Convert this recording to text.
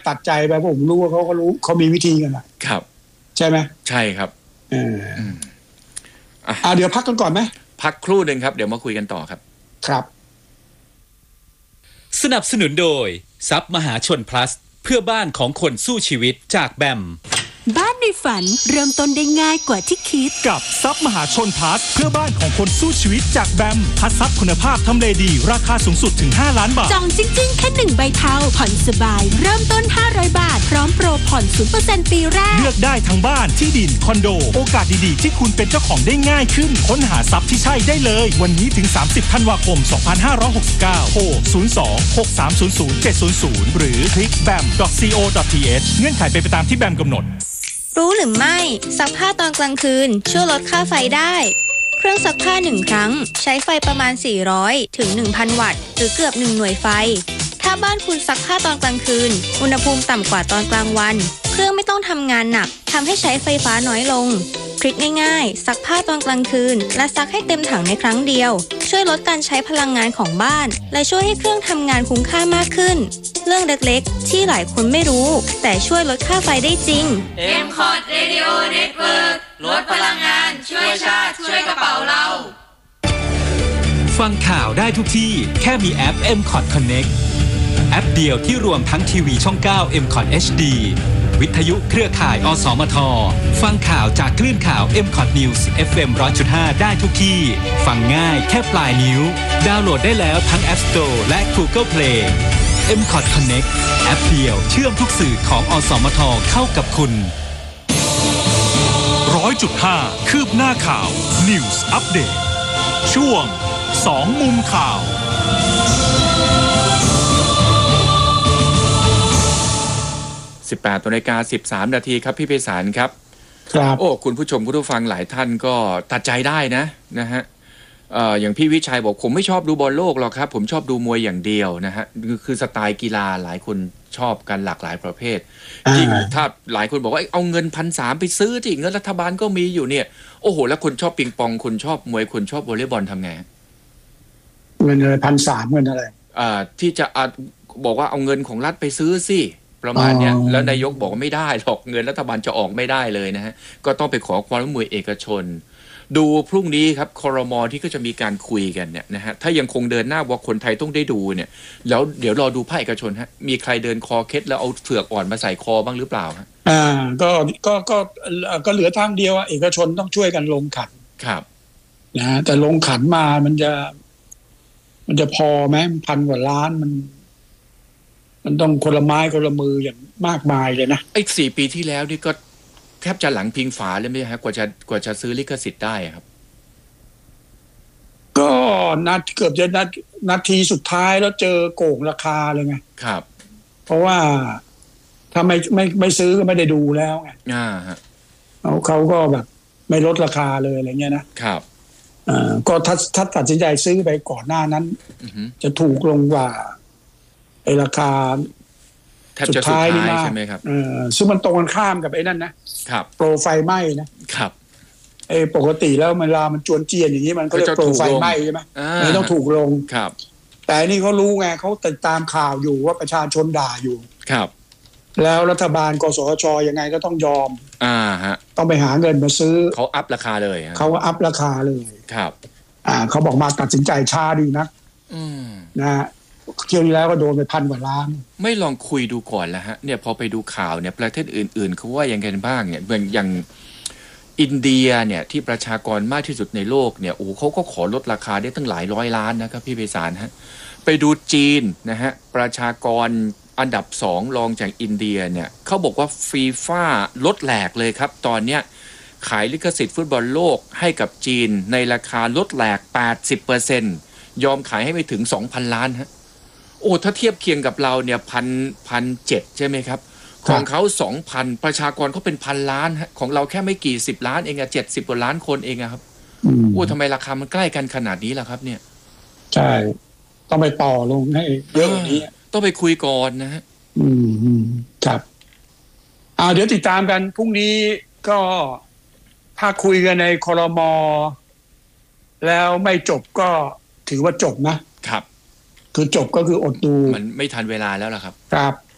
ตัดใจไปผมรู้ว่าเขาก็รู้เขามีวิธีกันนะครับใช่ไหมใช่ครับเดี๋ยวพักกันก่อนไหมพักครู่หนึ่งครับเดี๋ยวมาคุยกันต่อครับครับสนับสนุนโดยทรัพย์มหาชน plus เพื่อบ้านของคนสู้ชีวิตจากแบมบ้านในฝันเริ่มต้นได้ง่ายกว่าที่คิดกับทรัพย์มหาชนพลัสเพื่อบ้านของคนสู้ชีวิตจากแบมพัดทรัพย์คุณภาพทำเลดีราคาสูงสุดถึง5 ล้านบาทจองจริงๆแค่1ใบเทาผ่อนสบายเริ่มต้น500 บาทพร้อมโปรผ่อน 0% ปีแรกเลือกได้ทั้งบ้านที่ดินคอนโดโอกาสดีๆที่คุณเป็นเจ้าของได้ง่ายขึ้นค้นหาทรัพย์ที่ใช่ได้เลยวันนี้ถึง30ธันวาคม2569โทร02-6300-700หรือคลิก bam.co.th เงื่อนไขเป็นไปตามที่แบมกำหนดรู้หรือไม่ซักผ้าตอนกลางคืนช่วยลดค่าไฟได้เครื่องซักผ้า1ครั้งใช้ไฟประมาณ400ถึง 1,000 วัตต์หรือเกือบ1หน่วยไฟถ้าบ้านคุณซักผ้าตอนกลางคืนอุณหภูมิต่ำกว่าตอนกลางวันเครื่องไม่ต้องทำงานหนักทำให้ใช้ไฟฟ้าน้อยลงทริคง่ายๆซักผ้าตอนกลางคืนและซักให้เต็มถังในครั้งเดียวช่วยลดการใช้พลังงานของบ้านและช่วยให้เครื่องทำงานคุ้มค่ามากขึ้นเรื่องเล็กๆที่หลายคนไม่รู้แต่ช่วยลดค่าไฟได้จริง M-Cot Radio Network ลดพลังงานช่วยชาติช่วยกระเป๋าเราฟังข่าวได้ทุกที่แค่มีแอป M-Cot Connect แอปเดียวที่รวมทั้งทีวีช่อง 9 M-Cot HD วิทยุเครือข่ายอสมทฟังข่าวจากคลื่นข่าว M-Cot News FM 100.5 ได้ทุกที่ฟังง่ายแค่ปลายนิ้วดาวน์โหลดได้แล้วทั้ง App Store และ Google Play M-Cot Connect แอปเดียวเชื่อมทุกสื่อของอสมทเข้ากับคุณ 100.5 คืบหน้าข่าว News Update ช่วง2มุมข่าว 18:13 นาทีครับพี่ไพศาลครับครับโอ้คุณผู้ชมคุณผู้ฟังหลายท่านก็ตัดใจได้นะฮะอย่างพี่วิชัยบอกผมไม่ชอบดูบอลโลกหรอกครับผมชอบดูมวยอย่างเดียวนะฮะคือสไตล์กีฬาหลายคนชอบกันหลากหลายประเภทยิ่งถ้าหลายคนบอกว่าเอาเงิน 1,300 ไปซื้อที่เงินรัฐบาลก็มีอยู่เนี่ยโอ้โหแล้วคนชอบปิงปองคนชอบมวยคนชอบวอลเลย์บอลทำไงเงินอะไร 1,300 เงินอะไรที่จะบอกว่าเอาเงินของรัฐไปซื้อสิประมาณเนี้ยแล้วนายกบอกว่าไม่ได้หรอกเงินรัฐบาลจะออกไม่ได้เลยนะฮะก็ต้องไปขอความร่วมมือเอกชนดูพรุ่งนี้ครับครม.ที่ก็จะมีการคุยกันเนี่ยนะฮะถ้ายังคงเดินหน้าว่าคนไทยต้องได้ดูเนี่ยแล้วเดี๋ยวรอดูภาคเอกชนฮะมีใครเดินคอเคล็ดแล้วเอาเผือกอ่อนมาใส่คอบ้างหรือเปล่าฮะก็เหลือทางเดียวเอกชนต้องช่วยกันลงขันครับนะแต่ลงขันมามันจะพอไหม1,000 กว่าล้านมันต้องคนละไม้คนละมืออย่างมากมายเลยนะไอ้4 ปีที่แล้วนี่ก็แทบจะหลังพิงฝาเลยไหมฮะกว่าจะซื้อลิขสิทธิ์ได้ครับก็เกือบจะนาทีสุดท้ายแล้วเจอโกงราคาเลยไงครับเพราะว่าถ้าไม่ซื้อก็ไม่ได้ดูแล้วไงเขาก็แบบไม่ลดราคาเลยอะไรเงี้ยนะครับก็ถ้าตัดสินใจซื้อไปก่อนหน้านั้นจะถูกลงกว่าไอ้ราคาสุดท้ายนี่ใช่ไหมครับซึ่งมันตรงกันข้ามกับไอ้นั่นนะครับโปรไฟไหม้นะครับปกติแล้วเวลามันจวนเจียนอย่างนี้มันก็เรียกโปรไฟไหม้ใช่ไหมมันต้องถูกลงครับแต่นี่เขารู้ไงเขาติดตามข่าวอยู่ว่าประชาชนด่าอยู่ครับแล้วรัฐบาลกสชยังไงก็ต้องยอมฮะต้องไปหาเงินมาซื้อเขาอัพราคาเลยเขาอัพราคาเลยครับเขาบอกมาตัดสินใจช้าดีนะนะเที่ยวนี้แล้วก็โดนไป1,000 กว่าล้านไม่ลองคุยดูก่อนแล้วฮะเนี่ยพอไปดูข่าวเนี่ยประเทศอื่นๆเขาว่ายังไงบ้างเนี่ยอย่างอินเดียเนี่ยที่ประชากรมากที่สุดในโลกเนี่ยโอ้เขาก็ขอลดราคาได้ตั้งหลายร้อยล้านนะครับพี่ไพศาลฮะไปดูจีนนะฮะประชากรอันดับ2รองจากอินเดียเนี่ยเขาบอกว่าฟีฟ่าลดแหลกเลยครับตอนเนี้ยขายลิขสิทธิ์ฟุตบอลโลกให้กับจีนในราคาลดแหลก 80% ยอมขายให้ไปถึง 2,000 ล้านฮะโอ้ถ้าเทียบเคียงกับเราเนี่ย1,700ใช่ไหมครับของเขา 2,000 ประชากรเขาเป็น1,000 ล้านฮะของเราแค่ไม่กี่10 ล้านเอง70 กว่าล้านคนเองครับโอ้ทำไมราคามันใกล้กันขนาดนี้ล่ะครับเนี่ยใช่ต้องไปต่อลงให้เยอะกว่านี้ต้องไปคุยก่อนนะฮะครับเดี๋ยวติดตามกันพรุ่งนี้ก็ถ้าคุยกันในครม.แล้วไม่จบก็ถือว่าจบนะครับคือจบก็คืออดดูมันไม่ทันเวลาแล้วล่ะครับครับ